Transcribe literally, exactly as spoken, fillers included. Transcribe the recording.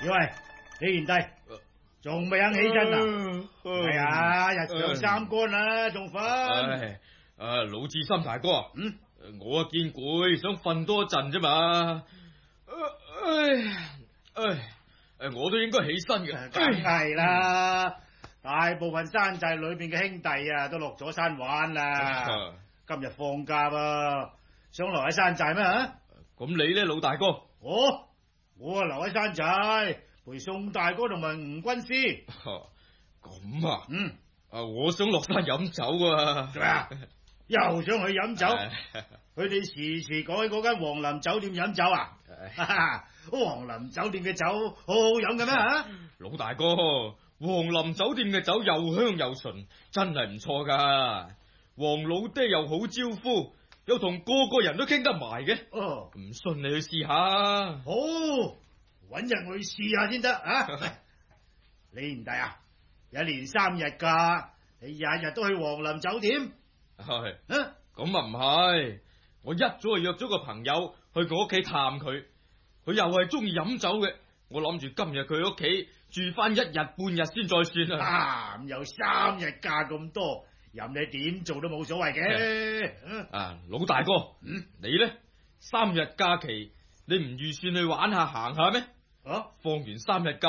喂，李賢弟，仲未肯起身啊？係啊，日上三竿啦，仲瞓？ 唉，啊，魯智深大哥， 嗯， 我啊見攰，想瞓多陣啫嘛。唉唉，誒，我都應該起身嘅。 梗係啦，大部分山寨裏邊嘅兄弟啊，都落咗山玩啦。今日放假噃，想留喺山寨咩？吓？ 咁你咧，老大哥？ 我我啊留喺山寨陪宋大哥同埋吳軍師。 咁啊？ 嗯。 啊，我想落山飲酒啊。 做咩啊？又想去飲酒？佢哋時時講起嗰間皇林酒店飲酒啊？皇林酒店嘅酒好好飲嘅咩？吓？ 老大哥，皇林酒店嘅酒又香又純，真係唔錯噶。黃老爹又好招呼，又同個個人都傾得埋嘅。 哦， 唔信你去試下。 好，搵日去試下先得啊！李賢弟啊，一連三日假，你日日都去皇林酒店？ 係， 啊， 咁啊唔係，我一早就約咗個朋友去佢屋企探佢，佢又係中意飲酒嘅，我諗住今日佢屋企住翻一日半日先再算啊。 啊，咁有三日假咁多，任你點做都冇所謂嘅。 啊，老大哥， 嗯， 你咧三日假期，你唔預算去玩下行下咩？ 啊， 放完三日假。